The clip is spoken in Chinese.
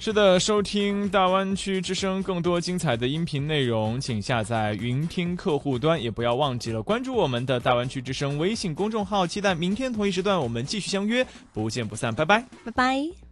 是的，收听大湾区之声更多精彩的音频内容，请下载云听客户端，也不要忘记了关注我们的大湾区之声微信公众号，期待明天同一时段我们继续相约，不见不散，拜拜， 拜拜。